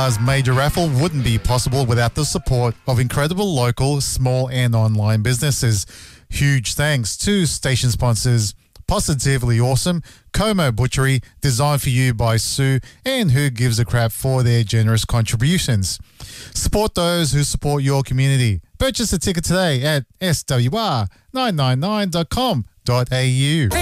StarStar's major raffle wouldn't be possible without the support of incredible local, small and online businesses. Huge thanks to station sponsors Positively Awesome, Como Butchery, designed for you by Sue, and Who Gives a Crap for their generous contributions. Support those who support your community. Purchase a ticket today at swr999.com.au.